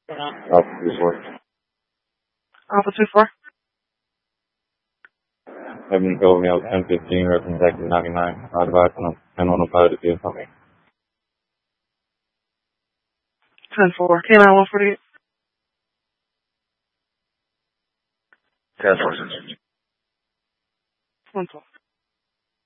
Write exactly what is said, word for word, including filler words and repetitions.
Alpha two four. Alpha two four. Heaven Go Mail ten fifteen, reference exit ninety-nine. Advise on ten on the pilot to do something. ten four. K nine one forty-eight. Task forces. one twelve.